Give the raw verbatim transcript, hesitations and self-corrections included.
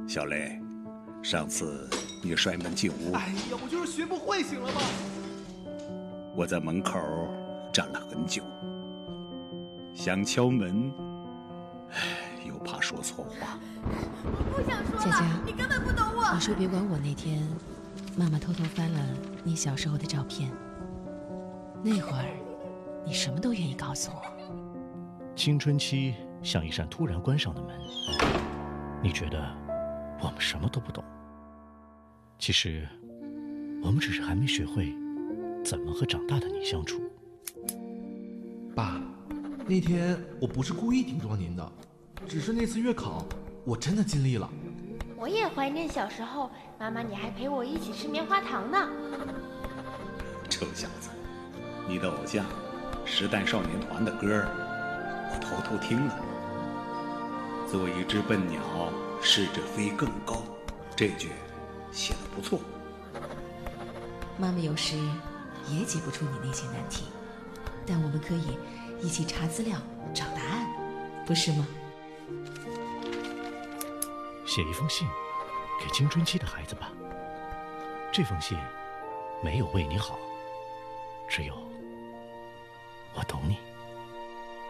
小雷，上次你摔门进屋， 哎呀，我就是学不会，行了吧？ 我在门口站了很久，想敲门，又怕说错话。 我不想说了， 佳佳， 你根本不懂我。 你说别管我那天，妈妈偷偷翻了你小时候的照片，那会儿你什么都愿意告诉我。 青春期像一扇突然关上的门，你觉得我们什么都不懂，其实我们只是还没学会怎么和长大的你相处。 爸，那天我不是故意顶撞您的，只是那次月考我真的尽力了。 我也怀念小时候，妈妈你还陪我一起吃棉花糖呢。 臭小子，你的偶像时代少年团的歌我偷偷听了。做一只笨鸟，试着飞更高，这句写得不错。 妈妈有时也解不出你那些难题，但我们可以一起查资料找答案，不是吗？ 写一封信给青春期的孩子吧，这封信没有为你好，只有我懂你。